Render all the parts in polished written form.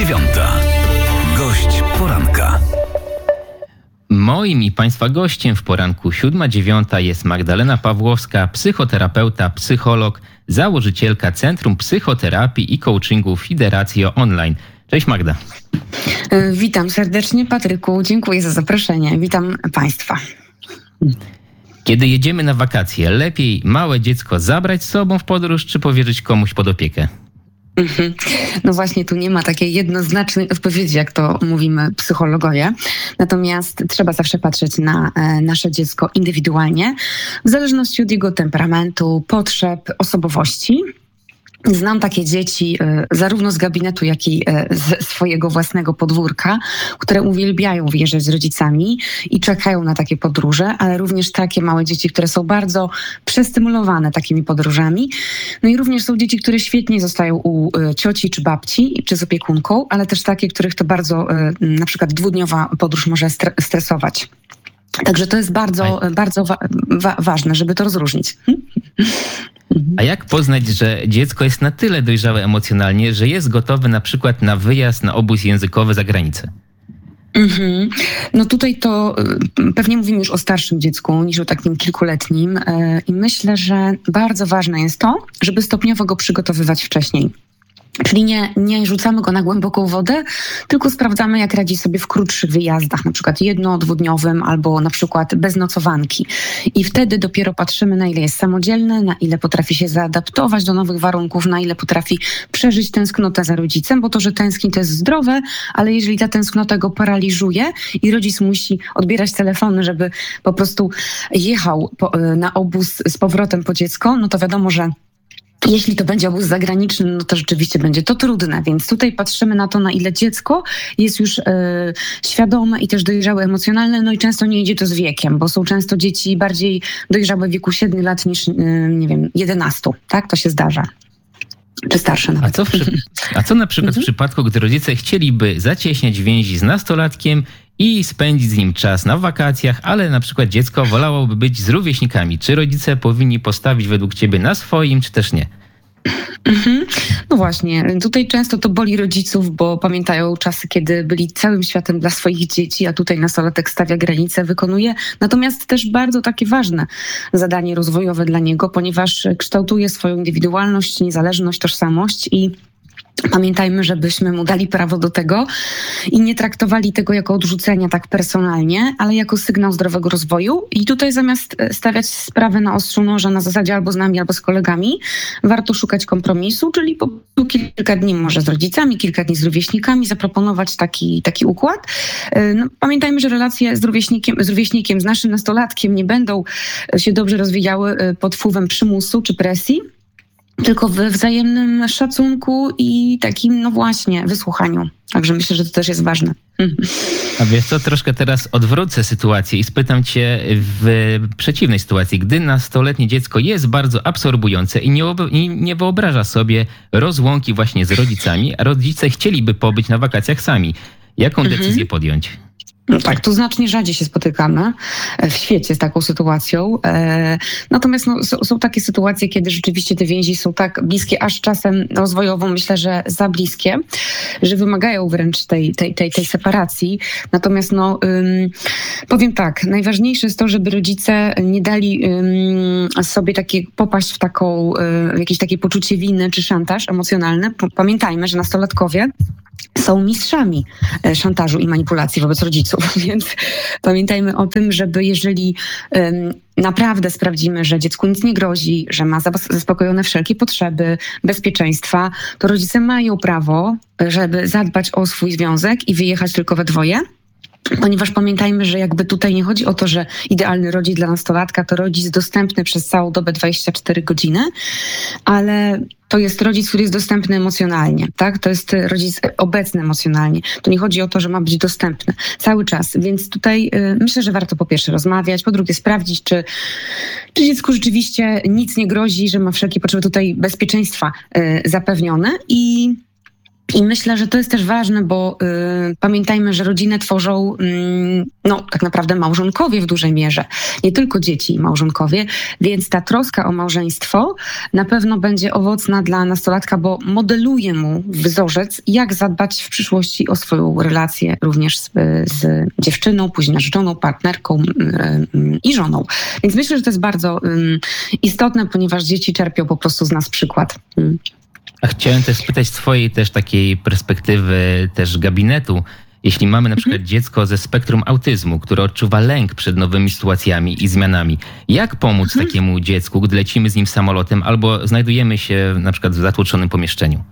9. Gość poranka. Moim i Państwa gościem w poranku 7-9 jest Magdalena Pawłowska, psychoterapeuta, psycholog, założycielka Centrum Psychoterapii i Coachingu Fideratio Online. Cześć Magda. Witam serdecznie, Patryku. Dziękuję za zaproszenie. Witam Państwa. Kiedy jedziemy na wakacje, lepiej małe dziecko zabrać z sobą w podróż, czy powierzyć komuś pod opiekę? No właśnie, tu nie ma takiej jednoznacznej odpowiedzi, jak to mówimy psychologowie. Natomiast trzeba zawsze patrzeć na nasze dziecko indywidualnie, w zależności od jego temperamentu, potrzeb, osobowości. Znam takie dzieci zarówno z gabinetu, jak i z swojego własnego podwórka, które uwielbiają wyjeżdżać z rodzicami i czekają na takie podróże, ale również takie małe dzieci, które są bardzo przestymulowane takimi podróżami. No i również są dzieci, które świetnie zostają u cioci czy babci, czy z opiekunką, ale też takie, których to bardzo na przykład dwudniowa podróż może stresować. Także to jest bardzo ważne, żeby to rozróżnić. A jak poznać, że dziecko jest na tyle dojrzałe emocjonalnie, że jest gotowe na przykład na wyjazd na obóz językowy za granicę? No tutaj to pewnie mówimy już o starszym dziecku niż o takim kilkuletnim i myślę, że bardzo ważne jest to, żeby stopniowo go przygotowywać wcześniej. Czyli nie rzucamy go na głęboką wodę, tylko sprawdzamy, jak radzi sobie w krótszych wyjazdach, na przykład 1-dwudniowym albo na przykład bez nocowanki. I wtedy dopiero patrzymy, na ile jest samodzielny, na ile potrafi się zaadaptować do nowych warunków, na ile potrafi przeżyć tęsknotę za rodzicem, bo to, że tęskni, to jest zdrowe, ale jeżeli ta tęsknota go paraliżuje i rodzic musi odbierać telefony, żeby po prostu jechał na obóz z powrotem po dziecko, no to wiadomo, że jeśli to będzie obóz zagraniczny, no to rzeczywiście będzie to trudne, więc tutaj patrzymy na to, na ile dziecko jest już świadome i też dojrzałe emocjonalne, no i często nie idzie to z wiekiem, bo są często dzieci bardziej dojrzałe w wieku 7 lat niż, 11, tak? To się zdarza. Czy starsze nawet. A co na przykład w przypadku, gdy rodzice chcieliby zacieśniać więzi z nastolatkiem i spędzić z nim czas na wakacjach, ale na przykład dziecko wolałoby być z rówieśnikami. Czy rodzice powinni postawić według ciebie na swoim, czy też nie? No właśnie, tutaj często to boli rodziców, bo pamiętają czasy, kiedy byli całym światem dla swoich dzieci, a tutaj nastolatek stawia granice, wykonuje. Natomiast też bardzo takie ważne zadanie rozwojowe dla niego, ponieważ kształtuje swoją indywidualność, niezależność, tożsamość i pamiętajmy, żebyśmy mu dali prawo do tego i nie traktowali tego jako odrzucenia tak personalnie, ale jako sygnał zdrowego rozwoju. I tutaj zamiast stawiać sprawę na ostrzu noża na zasadzie albo z nami, albo z kolegami, warto szukać kompromisu, czyli po kilka dni może z rodzicami, kilka dni z rówieśnikami, zaproponować taki układ. No, pamiętajmy, że relacje z rówieśnikiem, z naszym nastolatkiem nie będą się dobrze rozwijały pod wpływem przymusu czy presji, tylko we wzajemnym szacunku i takim, no właśnie, wysłuchaniu. Także myślę, że to też jest ważne. A wiesz co, troszkę teraz odwrócę sytuację i spytam cię w przeciwnej sytuacji. Gdy nastoletnie dziecko jest bardzo absorbujące i nie wyobraża sobie rozłąki właśnie z rodzicami, a rodzice chcieliby pobyć na wakacjach sami. Jaką decyzję podjąć? No tak, tu znacznie rzadziej się spotykamy w świecie z taką sytuacją. Natomiast są takie sytuacje, kiedy rzeczywiście te więzi są tak bliskie, aż czasem rozwojowo myślę, że za bliskie, że wymagają wręcz tej separacji. Natomiast powiem tak, najważniejsze jest to, żeby rodzice nie dali sobie popaść w jakieś takie poczucie winy czy szantaż emocjonalny. Pamiętajmy, że nastolatkowie są mistrzami szantażu i manipulacji wobec rodziców, więc pamiętajmy o tym, żeby jeżeli naprawdę sprawdzimy, że dziecku nic nie grozi, że ma zaspokojone wszelkie potrzeby bezpieczeństwa, to rodzice mają prawo, żeby zadbać o swój związek i wyjechać tylko we dwoje. Ponieważ pamiętajmy, że jakby tutaj nie chodzi o to, że idealny rodzic dla nastolatka to rodzic dostępny przez całą dobę 24 godziny, ale to jest rodzic, który jest dostępny emocjonalnie, tak? To jest rodzic obecny emocjonalnie. To nie chodzi o to, że ma być dostępny cały czas. Więc tutaj myślę, że warto po pierwsze rozmawiać, po drugie sprawdzić, czy dziecku rzeczywiście nic nie grozi, że ma wszelkie potrzeby tutaj bezpieczeństwa zapewnione i I myślę, że to jest też ważne, bo pamiętajmy, że rodzinę tworzą tak naprawdę małżonkowie w dużej mierze. Nie tylko dzieci i małżonkowie, więc ta troska o małżeństwo na pewno będzie owocna dla nastolatka, bo modeluje mu wzorzec, jak zadbać w przyszłości o swoją relację również z dziewczyną, później narzeczoną, partnerką i żoną. Więc myślę, że to jest bardzo istotne, ponieważ dzieci czerpią po prostu z nas przykład. A chciałem też spytać z twojej też takiej perspektywy też gabinetu, jeśli mamy na przykład dziecko ze spektrum autyzmu, które odczuwa lęk przed nowymi sytuacjami i zmianami, jak pomóc takiemu dziecku, gdy lecimy z nim samolotem albo znajdujemy się na przykład w zatłoczonym pomieszczeniu?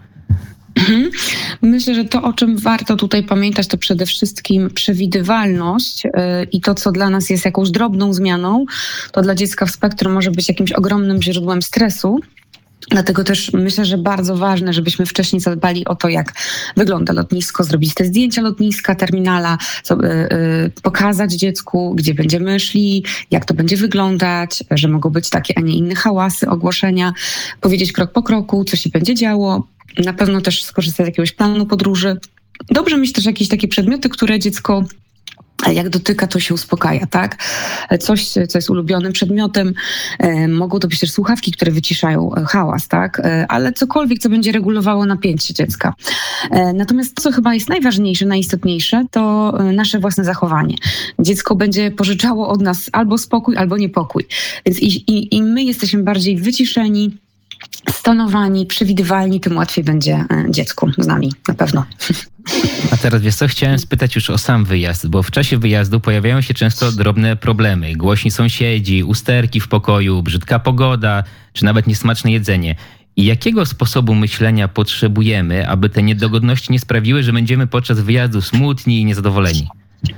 Myślę, że to, o czym warto tutaj pamiętać, to przede wszystkim przewidywalność i to, co dla nas jest jakąś drobną zmianą, to dla dziecka w spektrum może być jakimś ogromnym źródłem stresu. Dlatego też myślę, że bardzo ważne, żebyśmy wcześniej zadbali o to, jak wygląda lotnisko, zrobić te zdjęcia lotniska, terminala, pokazać dziecku, gdzie będziemy szli, jak to będzie wyglądać, że mogą być takie, a nie inne hałasy, ogłoszenia, powiedzieć krok po kroku, co się będzie działo. Na pewno też skorzystać z jakiegoś planu podróży. Dobrze mieć też jakieś takie przedmioty, które dziecko jak dotyka, to się uspokaja, tak? Coś, co jest ulubionym przedmiotem. Mogą to być też słuchawki, które wyciszają hałas, tak? Ale cokolwiek, co będzie regulowało napięcie dziecka. Natomiast to, co chyba jest najważniejsze, najistotniejsze, to nasze własne zachowanie. Dziecko będzie pożyczało od nas albo spokój, albo niepokój. Więc i my jesteśmy bardziej wyciszeni, stonowani, przewidywalni, tym łatwiej będzie dziecku z nami, na pewno. A teraz wiesz co, chciałem spytać już o sam wyjazd, bo w czasie wyjazdu pojawiają się często drobne problemy. Głośni sąsiedzi, usterki w pokoju, brzydka pogoda, czy nawet niesmaczne jedzenie. I jakiego sposobu myślenia potrzebujemy, aby te niedogodności nie sprawiły, że będziemy podczas wyjazdu smutni i niezadowoleni?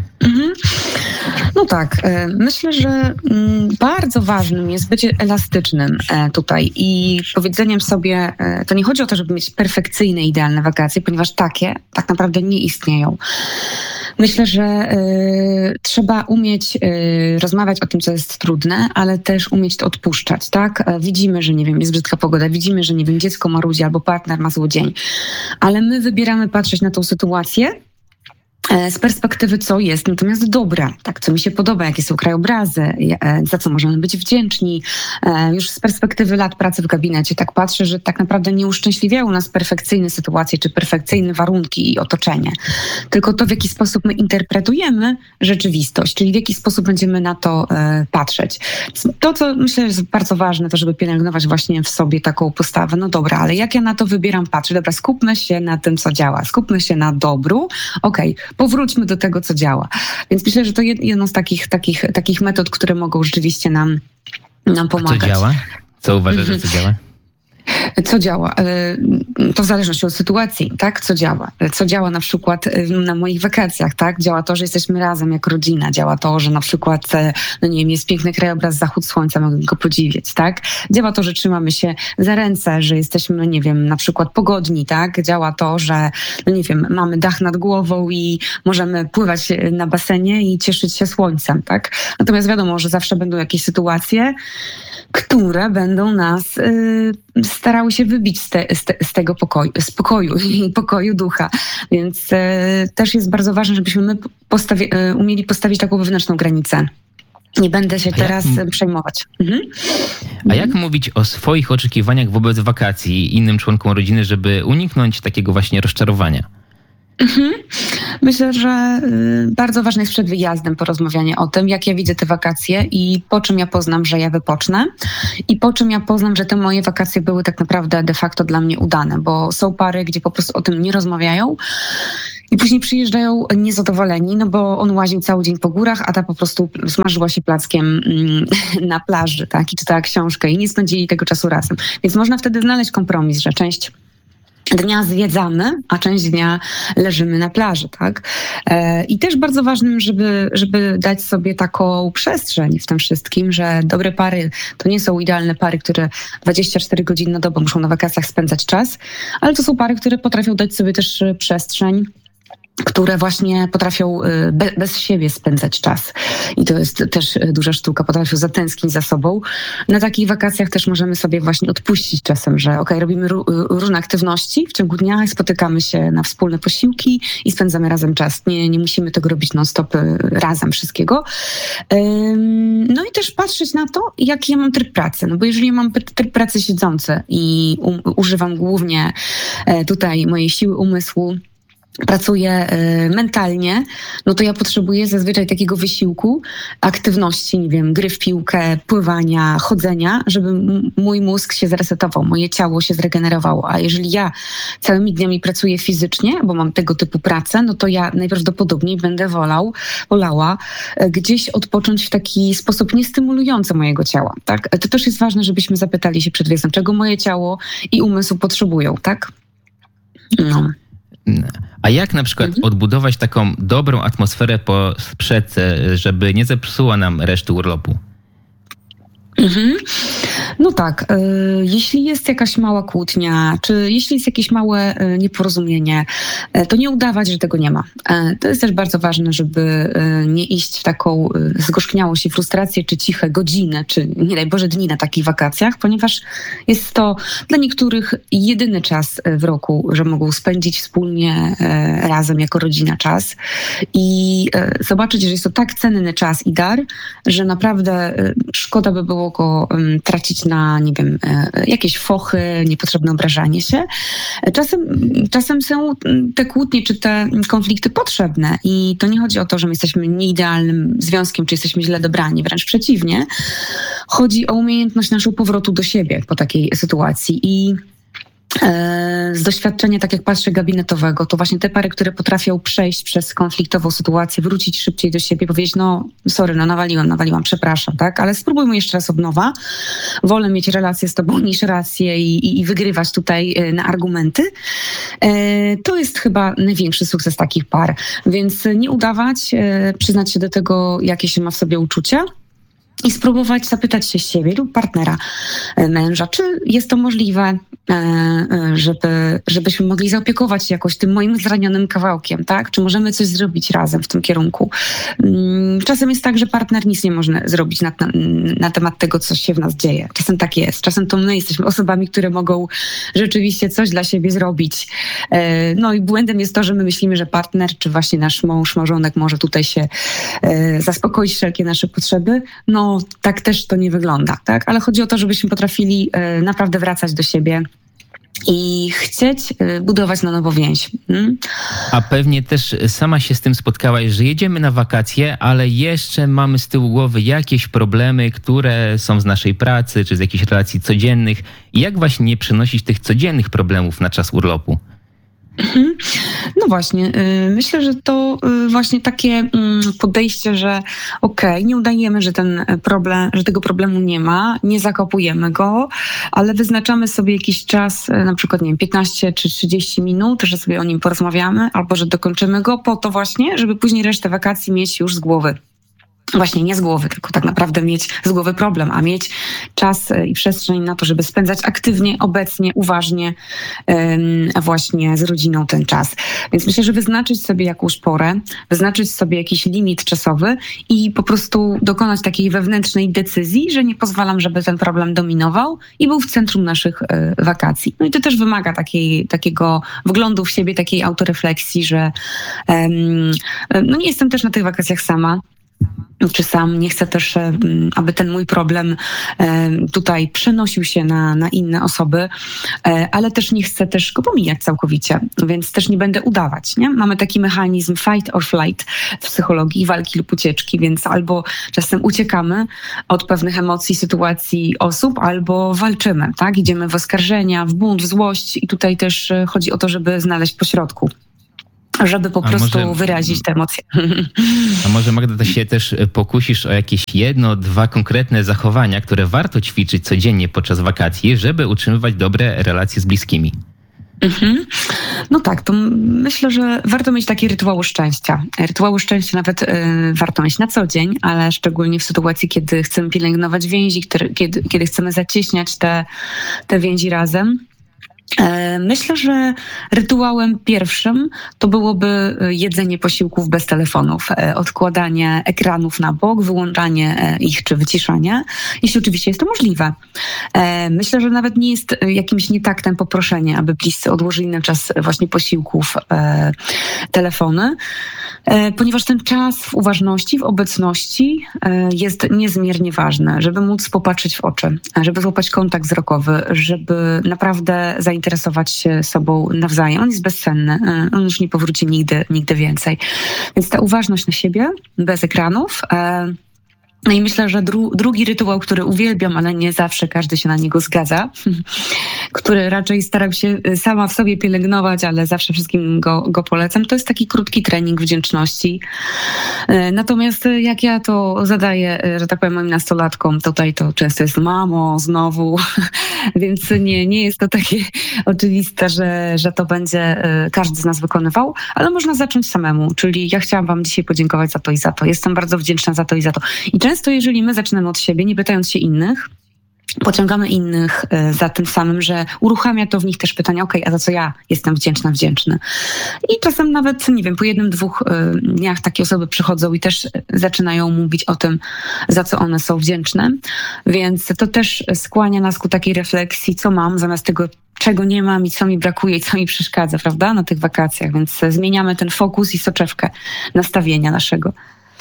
No tak, myślę, że bardzo ważnym jest bycie elastycznym tutaj i powiedzeniem sobie, to nie chodzi o to, żeby mieć perfekcyjne, idealne wakacje, ponieważ takie tak naprawdę nie istnieją. Myślę, że trzeba umieć rozmawiać o tym, co jest trudne, ale też umieć to odpuszczać, tak? Widzimy, że nie wiem, jest brzydka pogoda, widzimy, że nie wiem, dziecko marudzi albo partner ma zły dzień, ale my wybieramy patrzeć na tą sytuację z perspektywy, co jest natomiast dobre, tak, co mi się podoba, jakie są krajobrazy, za co możemy być wdzięczni. Już z perspektywy lat pracy w gabinecie tak patrzę, że tak naprawdę nie uszczęśliwiają nas perfekcyjne sytuacje czy perfekcyjne warunki i otoczenie, tylko to, w jaki sposób my interpretujemy rzeczywistość, czyli w jaki sposób będziemy na to patrzeć. To, co myślę, jest bardzo ważne, to żeby pielęgnować właśnie w sobie taką postawę, no dobra, ale jak ja na to wybieram patrzeć? Dobra, skupmy się na tym, co działa, skupmy się na dobru, okej, powróćmy do tego, co działa. Więc myślę, że to jedno z takich metod, które mogą rzeczywiście nam pomagać. A co działa? Co uważasz, że co działa? Co działa? To w zależności od sytuacji, tak? Co działa? Co działa na przykład na moich wakacjach, tak? Działa to, że jesteśmy razem jako rodzina. Działa to, że na przykład, no nie wiem, jest piękny krajobraz, zachód słońca, mogę go podziwiać, tak? Działa to, że trzymamy się za ręce, że jesteśmy, nie wiem, na przykład pogodni, tak? Działa to, że, no nie wiem, mamy dach nad głową i możemy pływać na basenie i cieszyć się słońcem, tak? Natomiast wiadomo, że zawsze będą jakieś sytuacje, które będą nas starały się wybić z tego spokoju i pokoju ducha. Więc też jest bardzo ważne, żebyśmy my umieli postawić taką wewnętrzną granicę. Nie będę się teraz przejmować. A jak mówić o swoich oczekiwaniach wobec wakacji i innym członkom rodziny, żeby uniknąć takiego właśnie rozczarowania? Myślę, że bardzo ważne jest przed wyjazdem porozmawianie o tym, jak ja widzę te wakacje i po czym ja poznam, że ja wypocznę i po czym ja poznam, że te moje wakacje były tak naprawdę de facto dla mnie udane, bo są pary, gdzie po prostu o tym nie rozmawiają i później przyjeżdżają niezadowoleni, no bo on łaził cały dzień po górach, a ta po prostu smażyła się plackiem na plaży, tak, i czytała książkę i nie spędzili tego czasu razem. Więc można wtedy znaleźć kompromis, że część dnia zwiedzamy, a część dnia leżymy na plaży, tak? I też bardzo ważnym, żeby dać sobie taką przestrzeń w tym wszystkim, że dobre pary to nie są idealne pary, które 24 godziny na dobę muszą na wakacjach spędzać czas, ale to są pary, które potrafią dać sobie też przestrzeń które właśnie potrafią bez siebie spędzać czas. I to jest też duża sztuka, potrafią zatęsknić za sobą. Na takich wakacjach też możemy sobie właśnie odpuścić czasem, że robimy różne aktywności w ciągu dnia, spotykamy się na wspólne posiłki i spędzamy razem czas. Nie musimy tego robić non-stop razem wszystkiego. No i też patrzeć na to, jaki ja mam tryb pracy. No bo jeżeli mam tryb pracy siedzący i używam głównie tutaj mojej siły umysłu, pracuję mentalnie, no to ja potrzebuję zazwyczaj takiego wysiłku, aktywności, nie wiem, gry w piłkę, pływania, chodzenia, żeby mój mózg się zresetował, moje ciało się zregenerowało. A jeżeli ja całymi dniami pracuję fizycznie, bo mam tego typu pracę, no to ja najprawdopodobniej będę wolała gdzieś odpocząć w taki sposób niestymulujący mojego ciała, tak? To też jest ważne, żebyśmy zapytali się przed wyjazdem, czego moje ciało i umysł potrzebują, tak? No. A jak na przykład odbudować taką dobrą atmosferę po sprzedce, żeby nie zepsuła nam reszty urlopu? No tak, jeśli jest jakaś mała kłótnia, czy jeśli jest jakieś małe nieporozumienie, to nie udawać, że tego nie ma. To jest też bardzo ważne, żeby nie iść w taką zgorzkniałość i frustrację, czy ciche godziny, czy nie daj Boże dni na takich wakacjach, ponieważ jest to dla niektórych jedyny czas w roku, że mogą spędzić wspólnie razem jako rodzina czas i zobaczyć, że jest to tak cenny czas i dar, że naprawdę szkoda by było go tracić na, nie wiem, jakieś fochy, niepotrzebne obrażanie się. Czasem są te kłótnie czy te konflikty potrzebne i to nie chodzi o to, że my jesteśmy nieidealnym związkiem, czy jesteśmy źle dobrani, wręcz przeciwnie. Chodzi o umiejętność naszego powrotu do siebie po takiej sytuacji i z doświadczenia, tak jak patrzę, gabinetowego, to właśnie te pary, które potrafią przejść przez konfliktową sytuację, wrócić szybciej do siebie, powiedzieć, no sorry, no nawaliłam, przepraszam, tak, ale spróbujmy jeszcze raz od nowa. Wolę mieć relację z tobą niż rację i wygrywać tutaj na argumenty. To jest chyba największy sukces takich par, więc nie udawać, przyznać się do tego, jakie się ma w sobie uczucia, i spróbować zapytać się siebie lub partnera, męża, czy jest to możliwe, żebyśmy mogli zaopiekować się jakoś tym moim zranionym kawałkiem, tak? Czy możemy coś zrobić razem w tym kierunku? Czasem jest tak, że partner nic nie może zrobić na temat tego, co się w nas dzieje. Czasem tak jest. Czasem to my jesteśmy osobami, które mogą rzeczywiście coś dla siebie zrobić. No i błędem jest to, że my myślimy, że partner, czy właśnie nasz mąż, małżonek może tutaj się zaspokoić wszelkie nasze potrzeby. No tak też to nie wygląda, tak? Ale chodzi o to, żebyśmy potrafili naprawdę wracać do siebie i chcieć budować na nowo więź. A pewnie też sama się z tym spotkałaś, że jedziemy na wakacje, ale jeszcze mamy z tyłu głowy jakieś problemy, które są z naszej pracy, czy z jakichś relacji codziennych. I jak właśnie nie przenosić tych codziennych problemów na czas urlopu? No właśnie, myślę, że to właśnie takie podejście, że nie udajemy, że że tego problemu nie ma, nie zakopujemy go, ale wyznaczamy sobie jakiś czas, na przykład, nie wiem, 15 czy 30 minut, że sobie o nim porozmawiamy, albo że dokończymy go po to właśnie, żeby później resztę wakacji mieć już z głowy. Właśnie nie z głowy, tylko tak naprawdę mieć z głowy problem, a mieć czas i przestrzeń na to, żeby spędzać aktywnie, obecnie, uważnie właśnie z rodziną ten czas. Więc myślę, że wyznaczyć sobie jakąś porę, wyznaczyć sobie jakiś limit czasowy i po prostu dokonać takiej wewnętrznej decyzji, że nie pozwalam, żeby ten problem dominował i był w centrum naszych wakacji. No i to też wymaga takiego wglądu w siebie, takiej autorefleksji, że no nie jestem też na tych wakacjach sama, czy sam. Nie chcę też, aby ten mój problem tutaj przenosił się na inne osoby, ale też nie chcę też go pomijać całkowicie, więc też nie będę udawać. Nie? Mamy taki mechanizm fight or flight w psychologii, walki lub ucieczki, więc albo czasem uciekamy od pewnych emocji, sytuacji, osób, albo walczymy. Tak? Idziemy w oskarżenia, w bunt, w złość i tutaj też chodzi o to, żeby znaleźć pośrodku, żeby po prostu wyrazić te emocje. A może, Magda, to się też pokusisz o jakieś 1-2 konkretne zachowania, które warto ćwiczyć codziennie podczas wakacji, żeby utrzymywać dobre relacje z bliskimi? No tak, to myślę, że warto mieć takie rytuały szczęścia. Rytuały szczęścia nawet warto mieć na co dzień, ale szczególnie w sytuacji, kiedy chcemy pielęgnować więzi, kiedy chcemy zacieśniać te więzi razem. Myślę, że rytuałem pierwszym to byłoby jedzenie posiłków bez telefonów, odkładanie ekranów na bok, wyłączanie ich czy wyciszanie, jeśli oczywiście jest to możliwe. Myślę, że nawet nie jest jakimś nietaktem poproszenie, aby bliscy odłożyli na czas właśnie posiłków telefony, ponieważ ten czas w uważności, w obecności jest niezmiernie ważny, żeby móc popatrzeć w oczy, żeby złapać kontakt wzrokowy, żeby naprawdę zainteresować się sobą nawzajem. On jest bezcenny, on już nie powróci nigdy więcej. Więc ta uważność na siebie, bez ekranów. No i myślę, że drugi rytuał, który uwielbiam, ale nie zawsze każdy się na niego zgadza, który raczej staram się sama w sobie pielęgnować, ale zawsze wszystkim go polecam, to jest taki krótki trening wdzięczności. Natomiast jak ja to zadaję, że tak powiem, moim nastolatkom, tutaj to często jest mamo, znowu, więc nie jest to takie oczywiste, że to będzie każdy z nas wykonywał, ale można zacząć samemu, czyli ja chciałam wam dzisiaj podziękować za to i za to. Jestem bardzo wdzięczna za to i za to. I często, jeżeli my zaczynamy od siebie, nie pytając się innych, pociągamy innych za tym samym, że uruchamia to w nich też pytanie, a za co ja jestem wdzięczny. I czasem nawet, nie wiem, po 1-2 dniach takie osoby przychodzą i też zaczynają mówić o tym, za co one są wdzięczne. Więc to też skłania nas ku takiej refleksji, co mam zamiast tego, czego nie mam i co mi brakuje i co mi przeszkadza, prawda, na tych wakacjach. Więc zmieniamy ten fokus i soczewkę nastawienia naszego.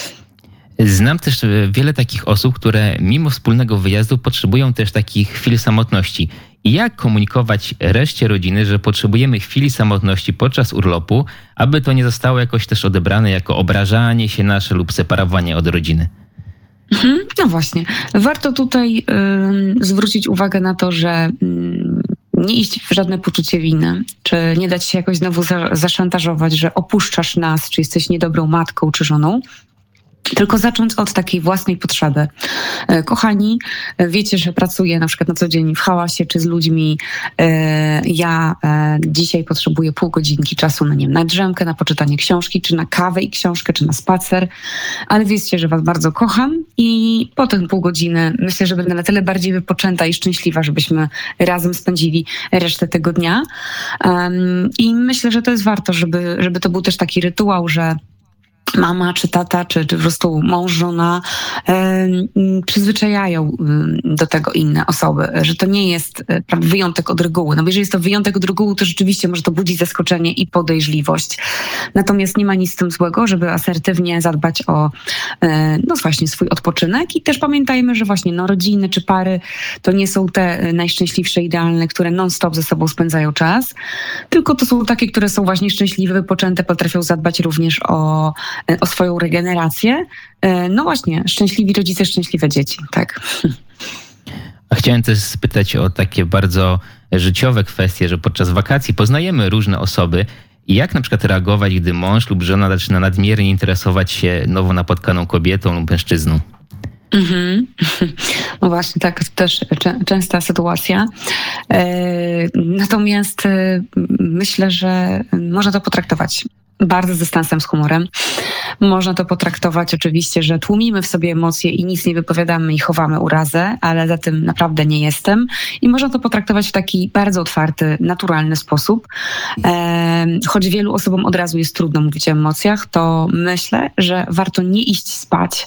Znam też wiele takich osób, które mimo wspólnego wyjazdu potrzebują też takich chwil samotności. I jak komunikować reszcie rodziny, że potrzebujemy chwili samotności podczas urlopu, aby to nie zostało jakoś też odebrane jako obrażanie się nasze lub separowanie od rodziny? No właśnie. Warto tutaj zwrócić uwagę na to, że nie iść w żadne poczucie winy, czy nie dać się jakoś znowu zaszantażować, że opuszczasz nas, czy jesteś niedobrą matką czy żoną. Tylko zacząć od takiej własnej potrzeby. Kochani, wiecie, że pracuję na przykład na co dzień w hałasie czy z ludźmi. Ja dzisiaj potrzebuję pół godzinki czasu na drzemkę, na poczytanie książki, czy na kawę i książkę, czy na spacer. Ale wiecie, że was bardzo kocham i po tych pół godziny myślę, że będę na tyle bardziej wypoczęta i szczęśliwa, żebyśmy razem spędzili resztę tego dnia. I myślę, że to jest warto, żeby to był też taki rytuał, że mama, czy tata, czy po prostu mąż, żona przyzwyczajają do tego inne osoby, że to nie jest wyjątek od reguły. No bo jeżeli jest to wyjątek od reguły, to rzeczywiście może to budzić zaskoczenie i podejrzliwość. Natomiast nie ma nic z tym złego, żeby asertywnie zadbać o właśnie swój odpoczynek i też pamiętajmy, że właśnie rodziny czy pary to nie są te najszczęśliwsze, idealne, które non-stop ze sobą spędzają czas, tylko to są takie, które są właśnie szczęśliwe, wypoczęte, potrafią zadbać również o swoją regenerację. No właśnie, szczęśliwi rodzice, szczęśliwe dzieci, tak. A chciałem też spytać o takie bardzo życiowe kwestie, że podczas wakacji poznajemy różne osoby. I jak na przykład reagować, gdy mąż lub żona zaczyna nadmiernie interesować się nowo napotkaną kobietą lub mężczyzną? No właśnie, tak, to też częsta sytuacja. Natomiast myślę, że można to potraktować bardzo z dystansem, z humorem. Można to potraktować oczywiście, że tłumimy w sobie emocje i nic nie wypowiadamy i chowamy urazę, ale za tym naprawdę nie jestem. I można to potraktować w taki bardzo otwarty, naturalny sposób. Choć wielu osobom od razu jest trudno mówić o emocjach, to myślę, że warto nie iść spać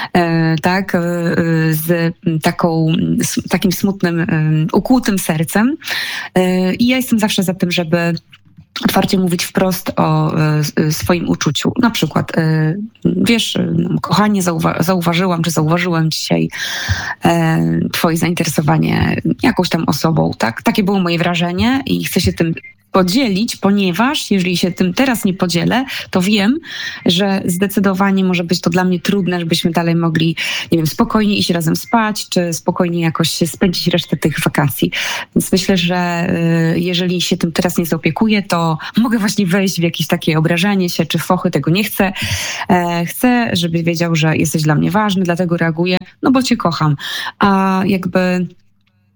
z takim smutnym, ukłutym sercem. I ja jestem zawsze za tym, żeby otwarcie mówić wprost o swoim uczuciu. Na przykład, wiesz, kochanie, zauważyłem dzisiaj twoje zainteresowanie jakąś tam osobą, tak? Takie było moje wrażenie i chcę się tym podzielić, ponieważ jeżeli się tym teraz nie podzielę, to wiem, że zdecydowanie może być to dla mnie trudne, żebyśmy dalej mogli, nie wiem, spokojnie iść razem spać, czy spokojnie jakoś spędzić resztę tych wakacji. Więc myślę, że jeżeli się tym teraz nie zaopiekuję, to mogę właśnie wejść w jakieś takie obrażanie się, czy fochy, tego nie chcę. Chcę, żeby wiedział, że jesteś dla mnie ważny, dlatego reaguję, no bo cię kocham. A jakby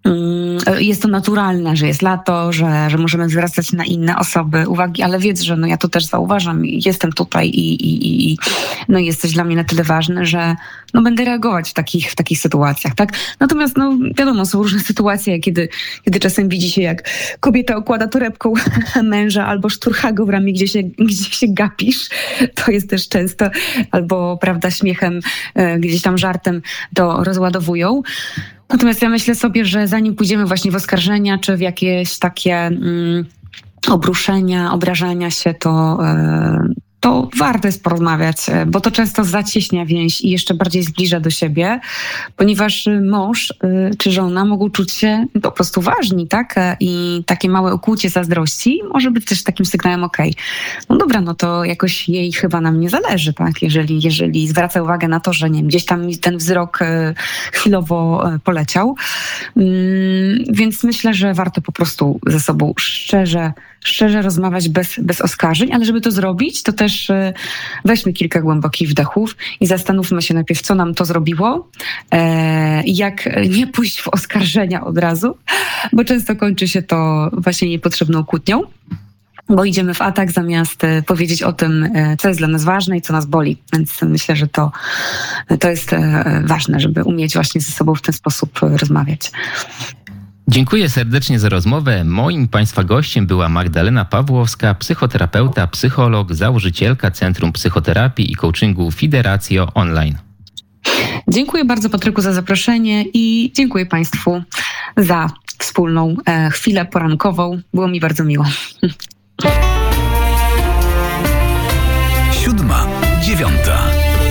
jest to naturalne, że jest lato, że możemy zwracać na inne osoby uwagi, ale wiedz, że no ja to też zauważam, jestem tutaj i no jesteś dla mnie na tyle ważny, że no będę reagować w takich sytuacjach, tak? Natomiast no wiadomo, są różne sytuacje, kiedy czasem widzi się, jak kobieta okłada torebką męża albo szturcha go w ramię, gdzie się gapisz. To jest też często, albo prawda, śmiechem, gdzieś tam żartem to rozładowują. Natomiast ja myślę sobie, że zanim pójdziemy właśnie w oskarżenia, czy w jakieś takie obruszenia, obrażania się, to warto jest porozmawiać, bo to często zacieśnia więź i jeszcze bardziej zbliża do siebie, ponieważ mąż czy żona mogą czuć się po prostu ważni, tak? I takie małe ukłucie zazdrości może być też takim sygnałem, no dobra, no to jakoś jej chyba na mnie zależy, tak? Jeżeli zwraca uwagę na to, że nie wiem, gdzieś tam mi ten wzrok chwilowo poleciał. Więc myślę, że warto po prostu ze sobą szczerze rozmawiać bez oskarżeń, ale żeby to zrobić, to też weźmy kilka głębokich wdechów i zastanówmy się najpierw, co nam to zrobiło, jak nie pójść w oskarżenia od razu, bo często kończy się to właśnie niepotrzebną kłótnią, bo idziemy w atak zamiast powiedzieć o tym, co jest dla nas ważne i co nas boli. Więc myślę, że to jest ważne, żeby umieć właśnie ze sobą w ten sposób rozmawiać. Dziękuję serdecznie za rozmowę. Moim Państwa gościem była Magdalena Pawłowska, psychoterapeuta, psycholog, założycielka Centrum Psychoterapii i Coachingu Fideratio Online. Dziękuję bardzo, Patryku, za zaproszenie i dziękuję Państwu za wspólną chwilę porankową. Było mi bardzo miło. 7:09.